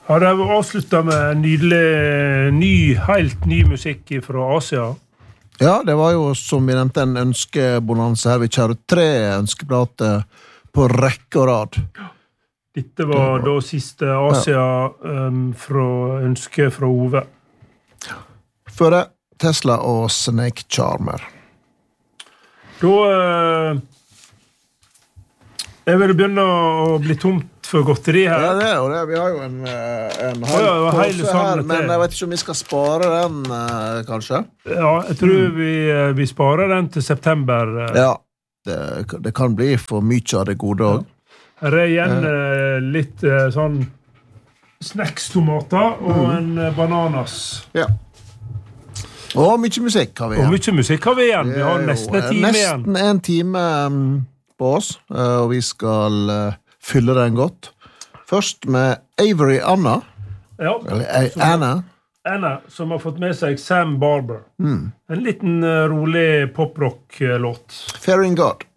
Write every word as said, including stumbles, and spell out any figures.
Har jeg avsluttet med nydelig, ny, helt ny musikk fra Asia? Ja, det var jo som vi nevnte en ønskebonanza her. Vi kjører tre ønskeplater på rekke og rad. Dette var, var... da siste Asia ja. um, fra ønske fra Ove. Før det, Tesla og Snake Charmer. Da uh, jeg vil begynne å bli tomt for godteri her. Ja, det er jo det. Vi har jo en, en hel ja, påse her, men jeg vet ikke om vi skal spare den, kanskje? Ja, jeg tror mm. vi, vi sparer den til september. Ja, det, det kan bli for mye av det gode også. Ja. Her er igjen ja. litt sånn snackstomater og mm. en bananas. Ja. Og mye musikk har vi igjen. Og mye musikk har vi igjen. Vi har nesten en time igjen. Nesten en time på oss, og vi skal fylle den godt. Først med Avery Anna. Ja. Eller Anna. Anna, som har fått med seg Sam Barber. Mm. En liten rolig pop-rock-låt. Fearing God.